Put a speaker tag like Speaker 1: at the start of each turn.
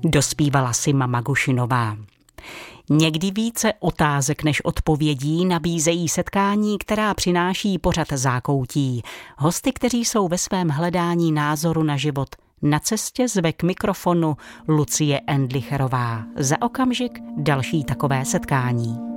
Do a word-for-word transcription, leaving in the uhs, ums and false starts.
Speaker 1: Dospívala Sima Magušinová. Někdy více otázek než odpovědí nabízejí setkání, která přináší pořad Zákoutí. Hosty, kteří jsou ve svém hledání názoru na život na cestě, zve k mikrofonu Lucie Endlicherová. Za okamžik další takové setkání.